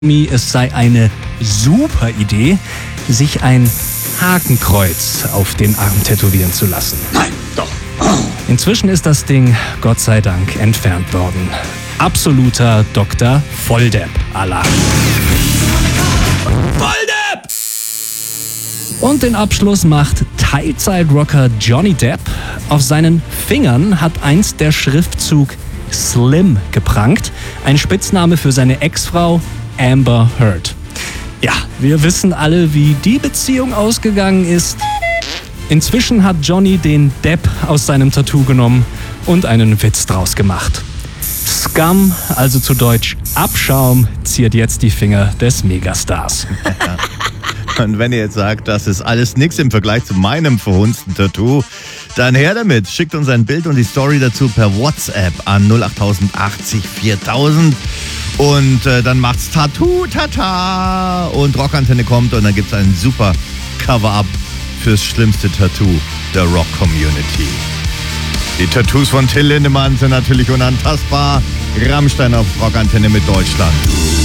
Es sei eine super Idee, sich ein Hakenkreuz auf den Arm tätowieren zu lassen. Nein, doch. Inzwischen ist das Ding, Gott sei Dank, entfernt worden. Absoluter Dr. Volldepp-Alarm. Volldepp! Und den Abschluss macht Teilzeitrocker Johnny Depp. Auf seinen Fingern hat einst der Schriftzug Slim geprangt, ein Spitzname für seine Ex-Frau Amber Heard. Ja, wir wissen alle, wie die Beziehung ausgegangen ist. Inzwischen hat Johnny den Depp aus seinem Tattoo genommen und einen Witz draus gemacht. Scum, also zu Deutsch Abschaum, ziert jetzt die Finger des Megastars. Und wenn ihr jetzt sagt, das ist alles nix im Vergleich zu meinem verhunzten Tattoo, dann her damit. Schickt uns ein Bild und die Story dazu per WhatsApp an 08080 4000. Und dann macht's Tattoo, Tata. Und Rockantenne kommt und dann gibt's ein super Cover-Up fürs schlimmste Tattoo der Rock-Community. Die Tattoos von Till Lindemann sind natürlich unantastbar. Rammstein auf Rockantenne mit Deutschland.